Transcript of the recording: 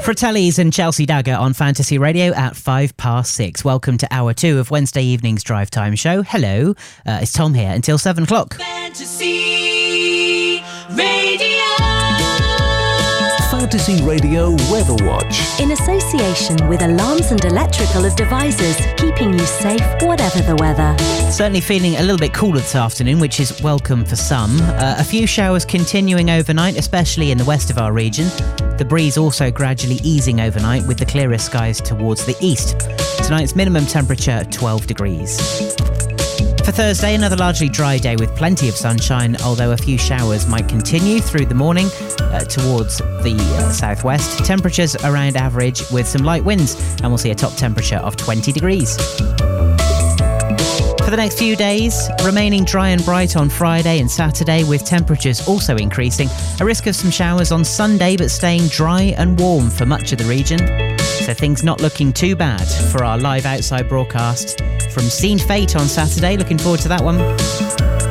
Fratellis and Chelsea Dagger on Fantasy Radio at 6:05. Welcome to hour 2 of Wednesday evening's Drive Time show. Hello, it's Tom here until 7 o'clock. Fantasy Radio. Fantasy Radio Weather Watch. In association with Alarms and Electrical Devices, keeping you safe whatever the weather. Certainly feeling a little bit cooler this afternoon, which is welcome for some. A few showers continuing overnight, especially in the west of our region. The breeze also gradually easing overnight with the clearest skies towards the east. Tonight's minimum temperature 12 degrees. For Thursday, another largely dry day with plenty of sunshine, although a few showers might continue through the morning towards the southwest. Temperatures around average with some light winds, and we'll see a top temperature of 20 degrees. For the next few days, remaining dry and bright on Friday and Saturday, with temperatures also increasing. A risk of some showers on Sunday, but staying dry and warm for much of the region. So things not looking too bad for our live outside broadcast from Scene Fate on Saturday. Looking forward to that one.